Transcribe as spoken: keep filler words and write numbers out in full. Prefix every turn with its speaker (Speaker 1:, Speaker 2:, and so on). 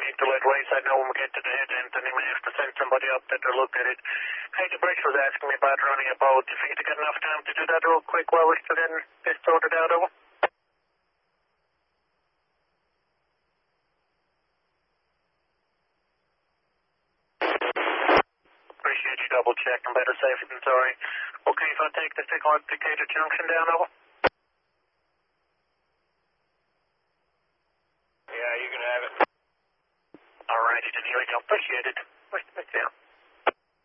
Speaker 1: need to let Wayside know when we get to the head end, and he may have to send somebody up there to look at it. Hey, the bridge was asking me about running a boat. Do you think you got enough time to do that real quick while we're still getting this sorted out, over? Appreciate you double checking. Better safe than sorry. Okay, if I take the signal at Decatur Junction down, over?
Speaker 2: Yeah, you can have it.
Speaker 1: Alrighty, then here we go. Appreciate it. Where's the down?